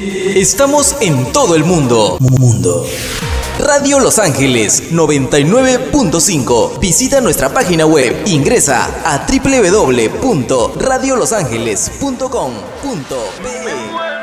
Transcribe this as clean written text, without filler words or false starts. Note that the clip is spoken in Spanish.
Estamos en todo el mundo. Radio Los Ángeles 99.5. Visita nuestra página web. Ingresa a www.radiolosangeles.com.be.